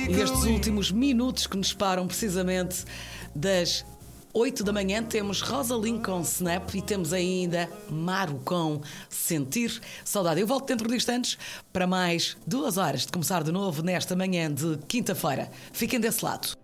E estes últimos minutos que nos param precisamente das 8 da manhã temos Rosaline com Snap e temos ainda Maro com Sentir Saudade. Eu volto dentro de instantes para mais 2 horas de começar de novo nesta manhã de quinta-feira. Fiquem desse lado.